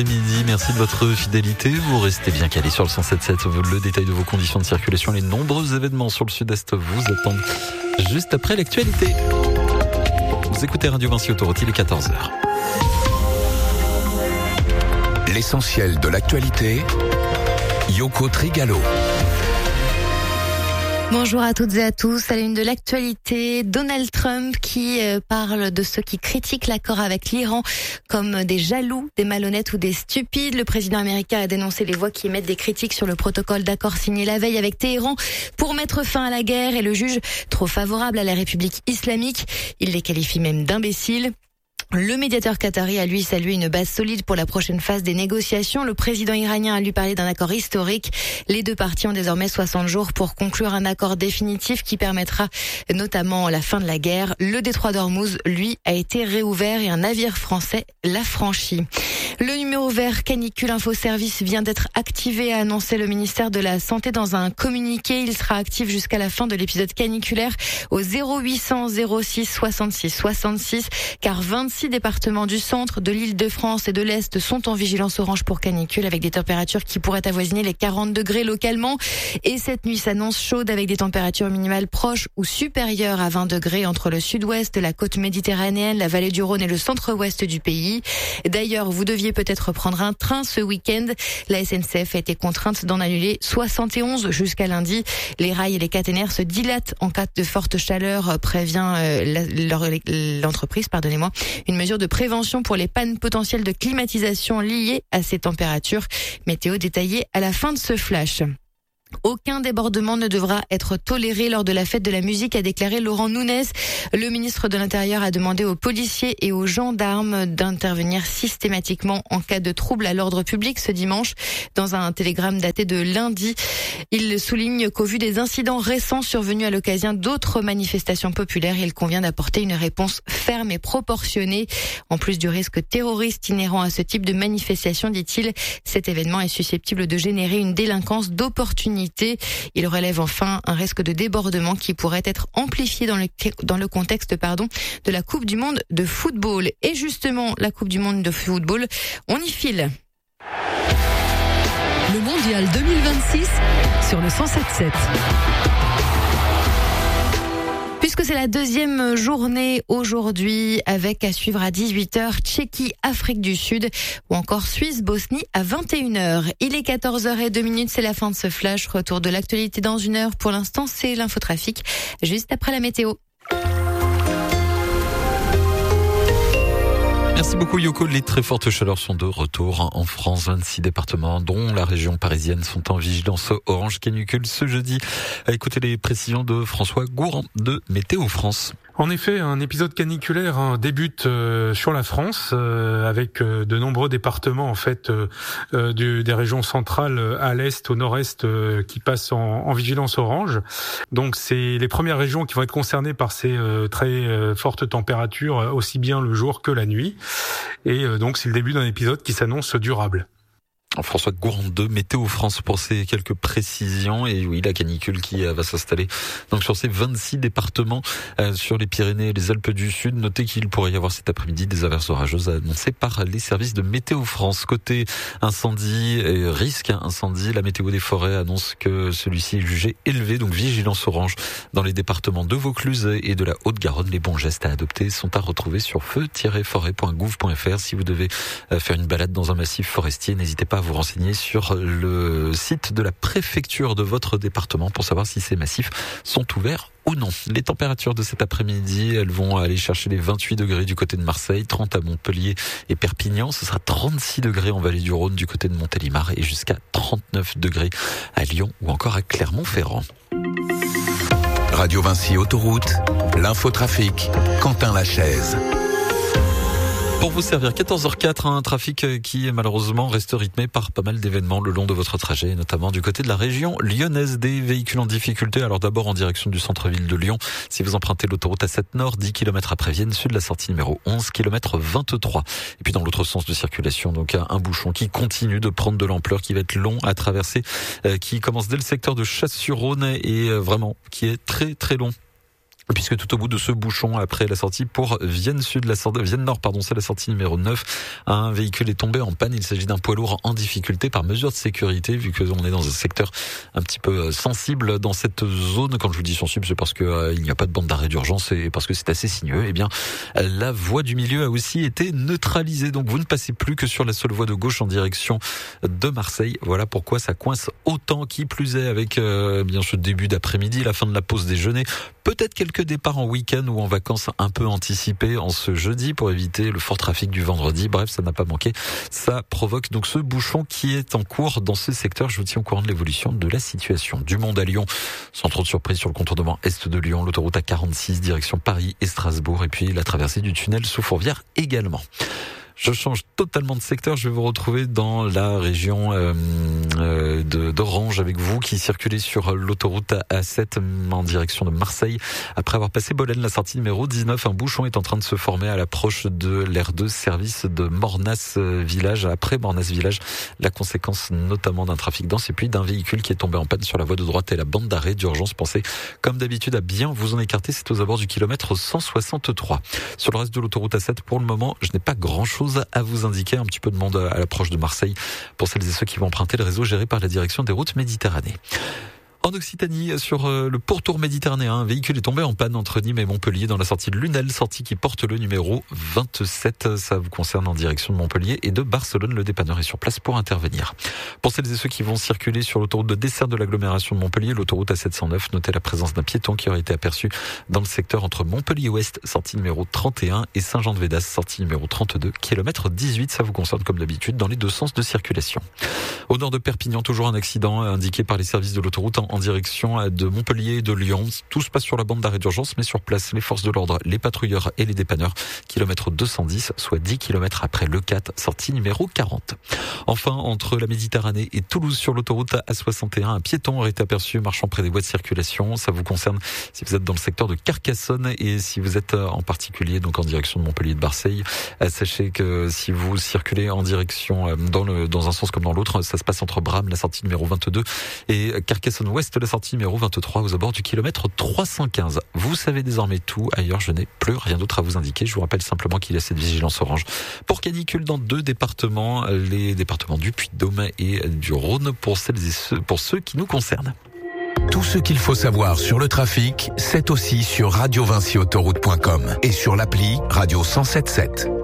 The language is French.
Midi, merci de votre fidélité. Vous restez bien calés sur le 107.7. Le détail de vos conditions de circulation, les nombreux événements sur le sud-est vous attendent juste après l'actualité. Vous écoutez Radio Vinci Autoroute, il est 14h. L'essentiel de l'actualité, Yoko Trigalo. Bonjour à toutes et à tous. À la une de l'actualité, Donald Trump qui parle de ceux qui critiquent l'accord avec l'Iran comme des jaloux, des malhonnêtes ou des stupides. Le président américain a dénoncé les voix qui émettent des critiques sur le protocole d'accord signé la veille avec Téhéran pour mettre fin à la guerre et le juge trop favorable à la République islamique. Il les qualifie même d'imbéciles. Le médiateur qatari a lui salué une base solide pour la prochaine phase des négociations. Le président iranien a lui parlé d'un accord historique. Les deux parties ont désormais 60 jours pour conclure un accord définitif qui permettra notamment la fin de la guerre. Le détroit d'Ormuz, lui, a été réouvert et un navire français l'a franchi. Le numéro vert canicule info service vient d'être activé, a annoncé le ministère de la Santé dans un communiqué. Il sera actif jusqu'à la fin de l'épisode caniculaire au 0800 06 66 66 car 26 départements du centre, de l'Île-de-France et de l'Est sont en vigilance orange pour canicule avec des températures qui pourraient avoisiner les 40 degrés localement. Et cette nuit s'annonce chaude avec des températures minimales proches ou supérieures à 20 degrés entre le sud-ouest, la côte méditerranéenne, la vallée du Rhône et le centre-ouest du pays. D'ailleurs, vous deviez peut-être prendre un train ce week-end. La SNCF a été contrainte d'en annuler 71 jusqu'à lundi. Les rails et les caténaires se dilatent en cas de forte chaleur, prévient l'entreprise, Une mesure de prévention pour les pannes potentielles de climatisation liées à ces températures. Météo détaillée à la fin de ce flash. Aucun débordement ne devra être toléré lors de la fête de la musique, a déclaré Laurent Nunez. Le ministre de l'Intérieur a demandé aux policiers et aux gendarmes d'intervenir systématiquement en cas de trouble à l'ordre public ce dimanche. Dans un télégramme daté de lundi, il souligne qu'au vu des incidents récents survenus à l'occasion d'autres manifestations populaires, il convient d'apporter une réponse ferme et proportionnée. En plus du risque terroriste inhérent à ce type de manifestation, dit-il, cet événement est susceptible de générer une délinquance d'opportunité. Il relève enfin un risque de débordement qui pourrait être amplifié dans le contexte de la Coupe du Monde de football. Et justement, la Coupe du Monde de football, on y file. Le Mondial 2026 sur le 107.7. Puisque c'est la deuxième journée aujourd'hui, avec à suivre à 18h Tchéquie, Afrique du Sud ou encore Suisse, Bosnie à 21h. Il est 14h02, c'est la fin de ce flash. Retour de l'actualité dans une heure. Pour l'instant, c'est l'infotrafic, juste après la météo. Merci beaucoup Yoko. Les très fortes chaleurs sont de retour en France. 26 départements, dont la région parisienne, sont en vigilance orange canicule ce jeudi. Écoutez les précisions de François Gourand de Météo France. En effet, un épisode caniculaire débute sur la France avec de nombreux départements des régions centrales à l'est, au nord-est qui passent en vigilance orange. Donc c'est les premières régions qui vont être concernées par ces très fortes températures aussi bien le jour que la nuit. Et donc c'est le début d'un épisode qui s'annonce durable. François Gourand de Météo France pour ces quelques précisions. Et oui, la canicule qui va s'installer donc sur ces 26 départements sur les Pyrénées et les Alpes du Sud. Notez qu'il pourrait y avoir cet après-midi des averses orageuses annoncées par les services de Météo France. Côté incendie et risque incendie, la météo des forêts annonce que celui-ci est jugé élevé, donc vigilance orange dans les départements de Vaucluse et de la Haute-Garonne. Les bons gestes à adopter sont à retrouver sur feu-forêt.gouv.fr. Si vous devez faire une balade dans un massif forestier, n'hésitez pas à vous renseigner sur le site de la préfecture de votre département pour savoir si ces massifs sont ouverts ou non. Les températures de cet après-midi, elles vont aller chercher les 28 degrés du côté de Marseille, 30 à Montpellier et Perpignan. Ce sera 36 degrés en vallée du Rhône du côté de Montélimar et jusqu'à 39 degrés à Lyon ou encore à Clermont-Ferrand. Radio Vinci Autoroute, l'infotrafic, Quentin Lachaise. Pour vous servir, 14h04, un trafic qui malheureusement reste rythmé par pas mal d'événements le long de votre trajet, notamment du côté de la région lyonnaise. Des véhicules en difficulté, alors d'abord en direction du centre-ville de Lyon. Si vous empruntez l'autoroute A7 Nord, 10 km après Vienne, sud, la sortie numéro 11, km 23. Et puis dans l'autre sens de circulation, donc un bouchon qui continue de prendre de l'ampleur, qui va être long à traverser, qui commence dès le secteur de Chasse-sur-Rhône et vraiment qui est très très long. Puisque tout au bout de ce bouchon, après la sortie pour Vienne Nord, c'est la sortie numéro 9. Un véhicule est tombé en panne. Il s'agit d'un poids lourd en difficulté par mesure de sécurité, vu que on est dans un secteur un petit peu sensible dans cette zone. Quand je vous dis sensible, c'est parce que il n'y a pas de bande d'arrêt d'urgence et parce que c'est assez sinueux. Eh bien, la voie du milieu a aussi été neutralisée. Donc, vous ne passez plus que sur la seule voie de gauche en direction de Marseille. Voilà pourquoi ça coince autant, qui plus est avec bien ce début d'après-midi, la fin de la pause déjeuner. Peut-être quelques départs en week-end ou en vacances un peu anticipés en ce jeudi pour éviter le fort trafic du vendredi. Bref, ça n'a pas manqué. Ça provoque donc ce bouchon qui est en cours dans ce secteur. Je vous tiens au courant de l'évolution de la situation. Du Mont à Lyon, sans trop de surprise sur le contournement est de Lyon, l'autoroute A46 direction Paris et Strasbourg, et puis la traversée du tunnel sous Fourvière également. Je change totalement de secteur. Je vais vous retrouver dans la région d'Orange avec vous qui circulez sur l'autoroute A7 en direction de Marseille. Après avoir passé Bolène, la sortie numéro 19, un bouchon est en train de se former à l'approche de l'R2 service de Mornas Village. Après Mornas Village, la conséquence notamment d'un trafic dense et puis d'un véhicule qui est tombé en panne sur la voie de droite et la bande d'arrêt d'urgence. Pensez comme d'habitude à bien vous en écarter. C'est aux abords du kilomètre 163. Sur le reste de l'autoroute A7, pour le moment, je n'ai pas grand-chose à vous indiquer. Un petit peu de monde à l'approche de Marseille pour celles et ceux qui vont emprunter le réseau géré par la direction des routes Méditerranée. En Occitanie, sur le pourtour méditerranéen, un véhicule est tombé en panne entre Nîmes et Montpellier dans la sortie de Lunel, sortie qui porte le numéro 27. Ça vous concerne en direction de Montpellier et de Barcelone. Le dépanneur est sur place pour intervenir. Pour celles et ceux qui vont circuler sur l'autoroute de dessert de l'agglomération de Montpellier, l'autoroute A709, notez la présence d'un piéton qui aurait été aperçu dans le secteur entre Montpellier-Ouest, sortie numéro 31, et Saint-Jean-de-Védas, sortie numéro 32, kilomètre 18. Ça vous concerne comme d'habitude dans les deux sens de circulation. Au nord de Perpignan, toujours un accident indiqué par les services de l'autoroute en direction de Montpellier et de Lyon. Tout se passe sur la bande d'arrêt d'urgence, mais sur place, les forces de l'ordre, les patrouilleurs et les dépanneurs. Kilomètre 210, soit 10 km après le 4, sortie numéro 40. Enfin, entre la Méditerranée et Toulouse, sur l'autoroute A61, un piéton aurait été aperçu marchant près des voies de circulation. Ça vous concerne si vous êtes dans le secteur de Carcassonne et si vous êtes en particulier donc en direction de Montpellier et de Marseille. Sachez que si vous circulez en direction dans un sens comme dans l'autre, ça se passe entre Bram, la sortie numéro 22, et Carcassonne-Ouest, la sortie numéro 23, aux abords du kilomètre 315. Vous savez désormais tout. Ailleurs, je n'ai plus rien d'autre à vous indiquer. Je vous rappelle simplement qu'il y a cette vigilance orange pour canicule dans 2 départements, les départements du Puy-de-Dôme et du Rhône, pour ceux qui nous concernent. Tout ce qu'il faut savoir sur le trafic, c'est aussi sur radiovinciautoroute.com et sur l'appli Radio 107.7.